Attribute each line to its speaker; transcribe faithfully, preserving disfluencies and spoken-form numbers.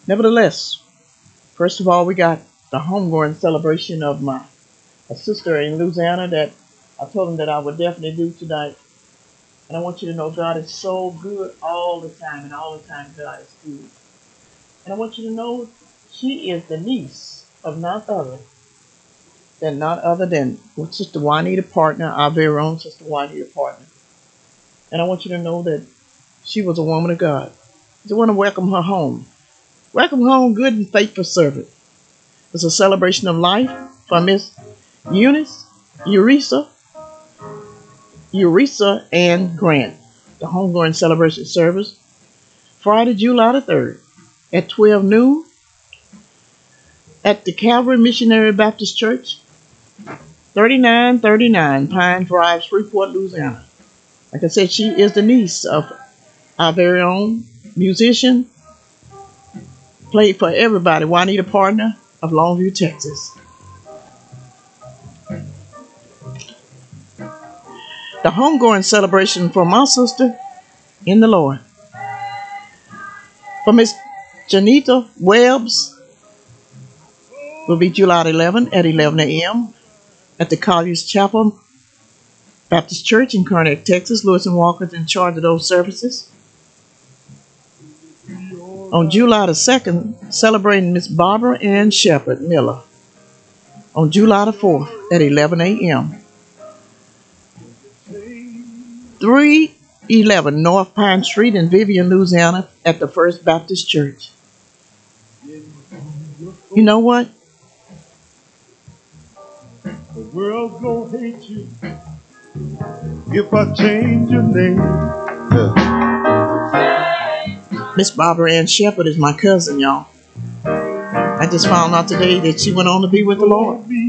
Speaker 1: Nevertheless, first of all, we got the homegoing celebration of my a sister in Louisiana that I told him that I would definitely do tonight. And I want you to know God is so good all the time, and all the time God is good. And I want you to know she is the niece of none other than not other than Sister Juanita Partner, our very own Sister Juanita Partner. And I want you to know that she was a woman of God. I want to welcome her home. Welcome home, good and faithful servant. It's a celebration of life for Miss Eunice, Eureka, Eureka, and Grant. The homegoing celebration service, Friday, July the third, at twelve noon, at the Calvary Missionary Baptist Church, thirty-nine thirty-nine Pine Drive, Shreveport, Louisiana. Like I said, she is the niece of our very own musician, played for everybody, Juanita Partner of Longview, Texas. The homegoing celebration for my sister in the Lord, for Miss Janita Webbs, will be July eleventh at eleven a m at the College Chapel Baptist Church in Karnak, Texas. Lewis and Walker is in charge of those services. On July the second, celebrating Miss Barbara Ann Shepherd Miller. On July the fourth at eleven a m three eleven North Pine Street in Vivian, Louisiana, at the First Baptist Church. You know what?
Speaker 2: The world gonna hate you if I change your name. Yeah.
Speaker 1: Miss Barbara Ann Shepherd is my cousin, y'all. I just found out today that she went on to be with the Lord.